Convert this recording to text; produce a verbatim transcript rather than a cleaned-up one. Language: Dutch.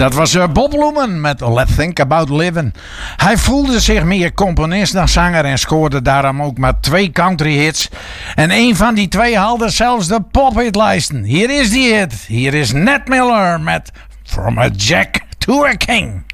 Dat was uh, Bob Lumen met Let's Think About Living. Hij voelde zich meer componist dan zanger en scoorde daarom ook maar twee country hits. En een van die twee haalde zelfs de pophitlijsten. Hier is die hit. Hier is Ned Miller met From a Jack to a King.